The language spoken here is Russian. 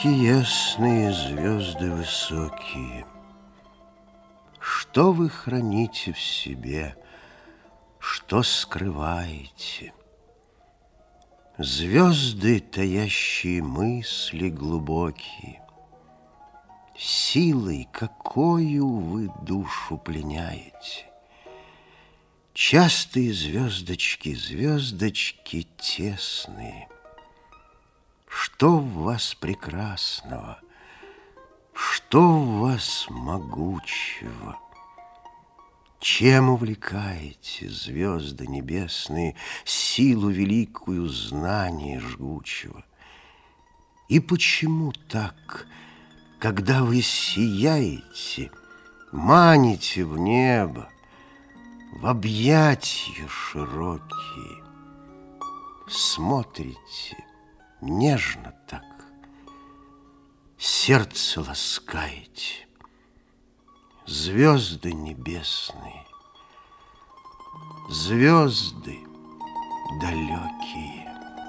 Ясные звезды высокие, что вы храните в себе, что скрываете? Звезды, таящие мысли глубокие, силой какою вы душу пленяете. Частые звездочки, звездочки тесные, что в вас прекрасного, что в вас могучего? Чем увлекаете, звезды небесные, силу великую знания жгучего? И почему так, когда вы сияете, маните в небо, в объятия широкие, смотрите нежно так, сердце ласкаете? Звезды небесные, звезды далекие.